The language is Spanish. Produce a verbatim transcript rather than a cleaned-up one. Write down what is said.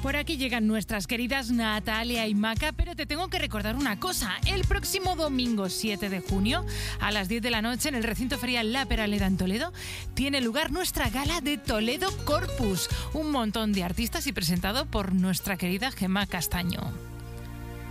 Por aquí llegan nuestras queridas Natalia y Maca, pero te tengo que recordar una cosa. El próximo domingo siete de junio, a las diez de la noche, en el recinto ferial La Peraleda en Toledo, tiene lugar nuestra gala de Toledo Corpus. Un montón de artistas y presentado por nuestra querida Gemma Castaño.